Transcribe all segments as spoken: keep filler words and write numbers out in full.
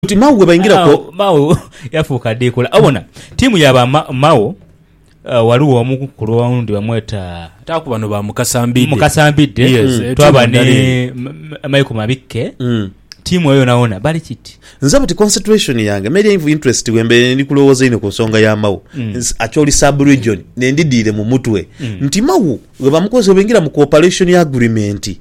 Kuti Mao we bayingira ko Mao yafuka dekola abona timu yaba Mao Uh, waliwo omukulu wawundi bamweta taku bano ba mukasambide mukasambide yes, mm. twaba ne Michael Mabike mm. timu eyo naona bali kiti nzaba ti concentration yange media info interest wembe ndi kulowooza ine ku nsonga ya Mao mm. acholi sub region ne ndidire mu mutwe mm. nti Mao we bamukoze obengira mu cooperation agreement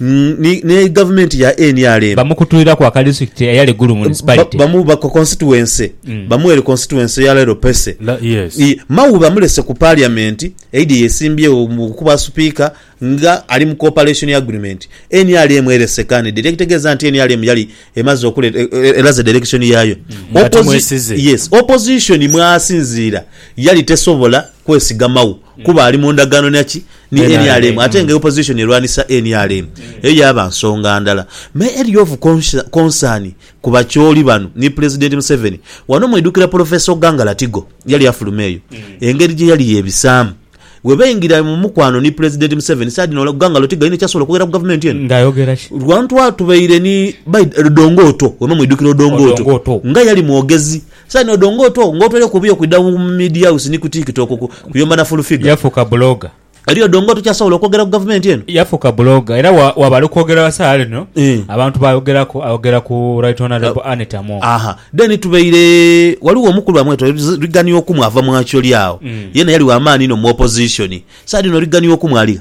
ni ne government ya N R M bamukutulira kwa ka district yale guru municipality bamu ba constituency mm. bamu ele constituency yale ropese La, yes I, Mao bamulese ku parliament aidi yesimbye kuba speaker nga ali mu cooperation agreement N R M ele second directegeza anti N R M yali emazo okule elaze direction yayo mm. Opposi- yes opposition mwasinzira yali tesobola kwesiga Mao mm. kuba ali mu ndagano naki ni N R M ate nga opposition erwanisa N R M eyo yaba nsonga ndala me area of concern kuba choli bano ni president Museveni wano mwidukira professor Gangala Tigo yali afulumeyo mm. engeri je yali yebisamu webengira mu mukwano ni president Museveni sadi no Gangala Tigo ine chasola kugera ku government yenu ngayogera ki rwantu watu beire ni dongoto wema mwidukira dongoto nga yali muogezi sadi no dongoto ngoto le kubiyo kwida mu media house ni ku TikTok kuyomba na full figure yafuka blogger aliyo dongoto chasola kugera ku government yenu yafuka blogger era wabali kwogera wasale no mm. abantu bayogera ko ayogera ku right honorable uh, Anita Mo aha then tubeire waliwo omukulu amweto rigani okumwava mwacho lyawo mm. yena yali wa amani no mu opposition sadi no rigani okumwali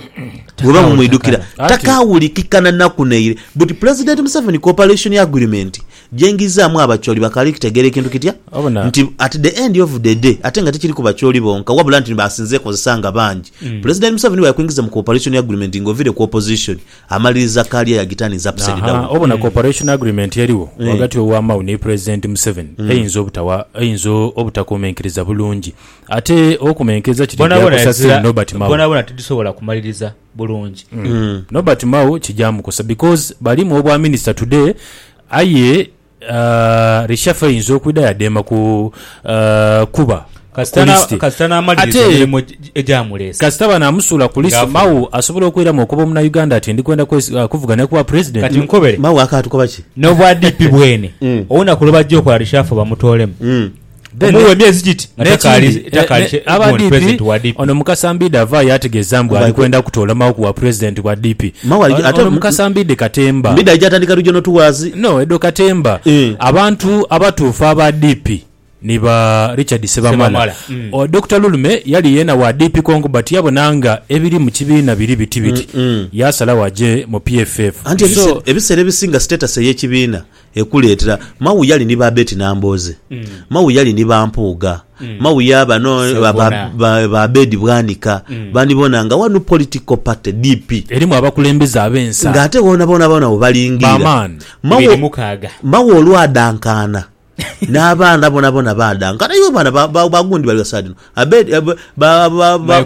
Goba mwidukira takawulikikana nakuneire but president Museveni cooperation agreement jengiza mu abacholi bakali kitegere kintu kitya nti at the end of the day atenga tikiri ku bacholi bonka wabula nti basinze kozesanga banji mm. president Museveni wa kuingiza mu cooperation agreement ngovire ku opposition amaliza kali ya gitani za upside down obona mm. cooperation agreement yaliwo mm. wagati wa Mao ne president Museveni mm. eyinzo obutawa eyinzo obutakomenkiriza bulungi ate okumenkeza kidya kusasira Nobert Mao bona bona tidisobola kumaliriza bulungi mm. mm. Nobert Mao kijamu kosa because bali mu obwa minister today aye uh, reshafa inzo okwida yadema ku uh, kuba Kastana kastana amaliriza mu ejamulesa kastaba na musula ku list Mao asobola okwira mu kuba mu Uganda ati ndikwenda uh, kuvugana kuba president kati nkobere Mao akatuko baki no bwa D P bwene mm. ona kuloba jjo kwa reshafa bamutolemu mm. Muwe miezi jiti natakali takali abadi president wa D P ono mukasambide ava yategeza mbu alikwenda kutola Mao ku wa president wa D P ate mukasambide katemba mbida jatandika rujono tuwazi no edo katemba mm. abantu abatufa aba D P niba Richard Sebamala mm. o Doctor Lulume yali yena wa D P Kongo but yabonanga ebiri mu kibina biri bitibiti mm, mm. yasala waje mu P F F anti so ebisere bisinga status ye kibina ekuletera Mao yali ni babeti namboze mm. Mao yali ni bampuga mm. Mao yaba no so ba, ba, ba bedi bwanika mm. banibonanga wanu political party D P erimu abakulembeza abensa ngate wona bona bona obalingira Mao mukaga Mao olwadankana n'abaana bona bona badanga nayo bana bagundi bali sadino abedi ba ba ba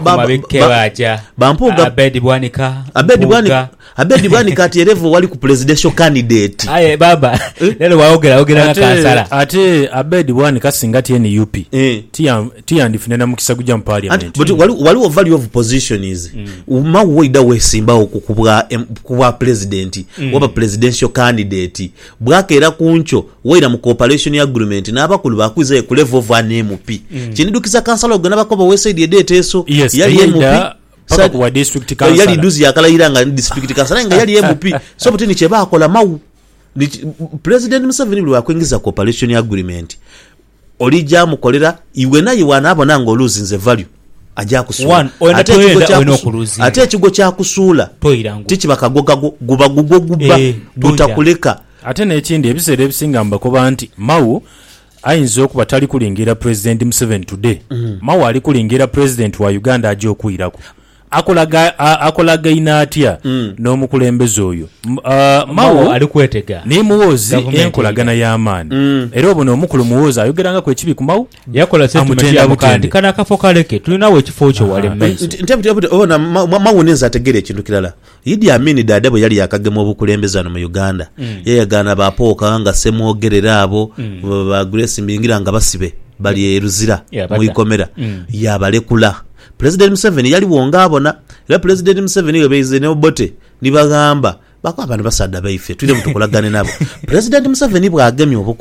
ba bampuga abedi bwanika abedi bwanika abedi bwanika ati level wali ku presidential candidate aye baba lelo waogera ogera na kansala ate abedi bwanika singati ni U P tia tia ndifune na mukisa kuja mu parliament but wali wali value of position is uma wida wesimba okukubwa kuba president waba presidential candidate bwakera kuncho wira mu cooperation agreement n'abakulu bakwize ku level of an M P mm. kinidukiza kansala ogana bakoba weside date eso yes, yali M P paka ku district council yali duzi yakala iranga district council nga yali M P so butini cheba akola Mao president Museveni bwa kwingiza cooperation agreement olija mukolera iwe nayi wana abona ngo lose value aja kusula ate kigo kya kusula ate kigo kya kusula toirango tichi bakagoga guba gugo guba butakuleka ate n'ekindi ebiseera ebisinga mbakoba nti Mao ayinza okuba tali kulingira president Museveni today mm. Mao ali kulingira president wa Uganda aje okwirako akolaga akolaga inatya mm. n'omukulembeze oyo uh, Mao ali kwetega ni muwozi enkolagana y'amaani mm. era obono omukulu muwozi ayogeranga ku ekibi ku Mao yakola sentiment ya mukandi kana kafo kaleke tulinawo ekifo kyo wale mmaiso ntebiti obona Mao nenza ategere ekintu kirala Idi Amin Dada bwe yali yakagema obukulembezano mu Uganda mm. yeyagana bapooka nga semwogerera abo mm. ba Grace Mbingira nga basibe bali eruzira yeah, mu ikomera mm. yabalekula President Museveni yali wonga abona era President Museveni yebeze ne obote nibagamba bakwa abantu basada baife tulire mutukolagane nabo President Museveni bwagemye obuku